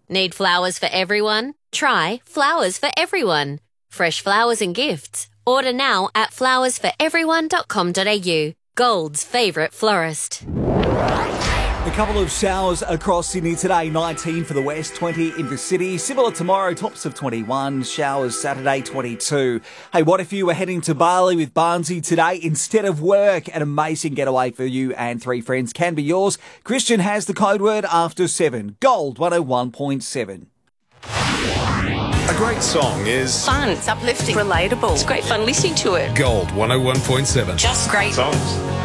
Need flowers for everyone? Try Flowers for Everyone. Fresh flowers and gifts. Order now at flowersforeveryone.com.au. Gold's favourite florist. A couple of showers across Sydney today, 19 for the west, 20 in the city. Similar tomorrow, tops of 21, showers Saturday, 22. Hey, what if you were heading to Bali with Barnsey today instead of work? An amazing getaway for you and three friends can be yours. Christian has the code word after 7. Gold 101.7. A great song is fun, it's uplifting, relatable. It's great fun listening to it. Gold 101.7. Just great songs.